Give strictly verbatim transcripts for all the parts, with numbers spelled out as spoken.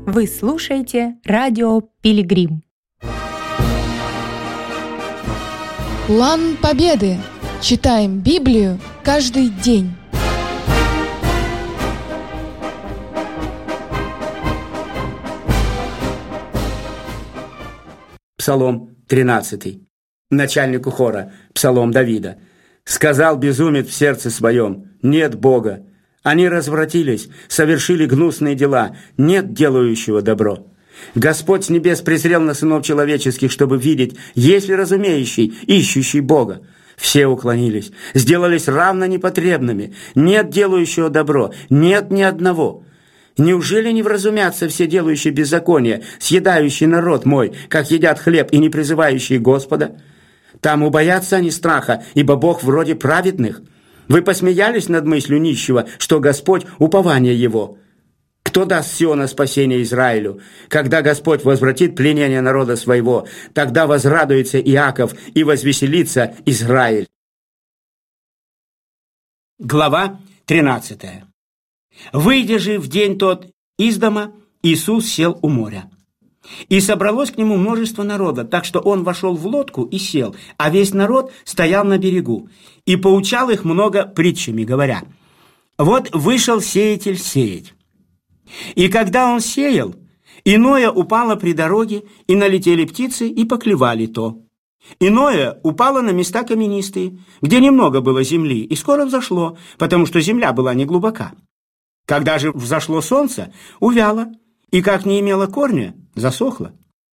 Вы слушаете радио «Пилигрим». План Победы. Читаем Библию каждый день. Псалом тринадцатый. Начальнику хора, псалом Давида. «Сказал безумец в сердце своем: нет Бога. Они развратились, совершили гнусные дела, нет делающего добро. Господь с небес презрел на сынов человеческих, чтобы видеть, есть ли разумеющий, ищущий Бога. Все уклонились, сделались равно непотребными, нет делающего добро, нет ни одного. Неужели не вразумятся все делающие беззаконие, съедающий народ мой, как едят хлеб и не призывающие Господа? Там убоятся они страха, ибо Бог вроде праведных. Вы посмеялись над мыслью нищего, что Господь — упование его. Кто даст Сиона спасение Израилю? Когда Господь возвратит пленение народа своего, тогда возрадуется Иаков и возвеселится Израиль». Глава тринадцатая. «Выйдя же в день тот из дома, Иисус сел у моря. И собралось к нему множество народа, так что он вошел в лодку и сел, а весь народ стоял на берегу, и поучал их много притчами, говоря: вот вышел сеятель сеять. И когда он сеял, иное упало при дороге, и налетели птицы, и поклевали то. Иное упало на места каменистые, где немного было земли, и скоро взошло, потому что земля была не глубока. Когда же взошло солнце, увяло, и как не имело корня, засохло.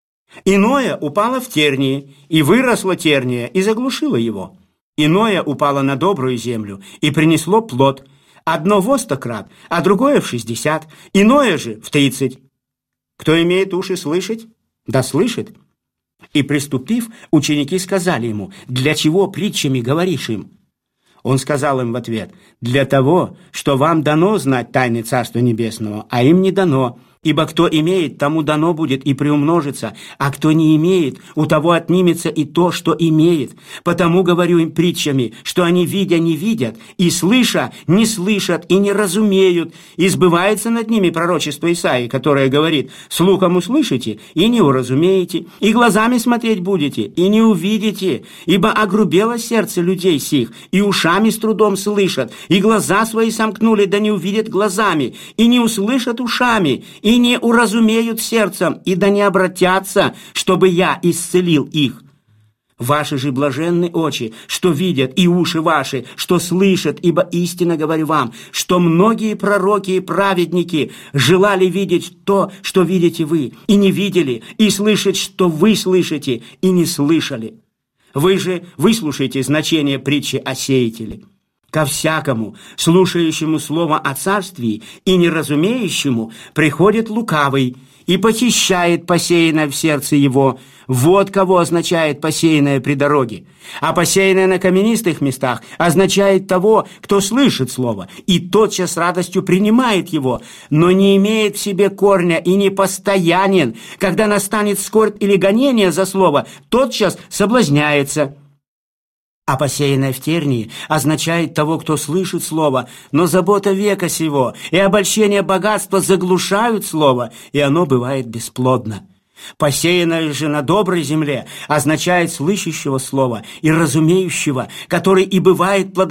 Иное упало в тернии, и выросло терния, и заглушило его. Иное упало на добрую землю, и принесло плод, одно во сто крат, а другое в шестьдесят, иное же в тридцать. Кто имеет уши слышать, да слышит». И приступив, ученики сказали ему: «Для чего притчами говоришь им?» Он сказал им в ответ: «Для того, что вам дано знать тайны Царства Небесного, а им не дано. Ибо кто имеет, тому дано будет и приумножится, а кто не имеет, у того отнимется и то, что имеет. Потому говорю им притчами, что они, видя, не видят, и слыша, не слышат, и не разумеют. И сбывается над ними пророчество Исаии, которое говорит: слухом услышите, и не уразумеете, и глазами смотреть будете, и не увидите. Ибо огрубело сердце людей сих, и ушами с трудом слышат, и глаза свои сомкнули, да не увидят глазами, и не услышат ушами, и И не уразумеют сердцем, и да не обратятся, чтобы я исцелил их. Ваши же блаженны очи, что видят, и уши ваши, что слышат, ибо истинно говорю вам, что многие пророки и праведники желали видеть то, что видите вы, и не видели, и слышать, что вы слышите, и не слышали. Вы же выслушайте значение притчи о сеятеле. Ко всякому, слушающему слово о царствии и неразумеющему, приходит лукавый и похищает посеянное в сердце его. Вот кого означает посеянное при дороге. А посеянное на каменистых местах означает того, кто слышит слово и тотчас с радостью принимает его, но не имеет в себе корня и не постоянен. Когда настанет скорбь или гонение за слово, тотчас соблазняется. А посеянное в тернии означает того, кто слышит слово, но забота века сего и обольщение богатства заглушают слово, и оно бывает бесплодно. Посеянное же на доброй земле означает слышащего слова и разумеющего, который и бывает плодотворным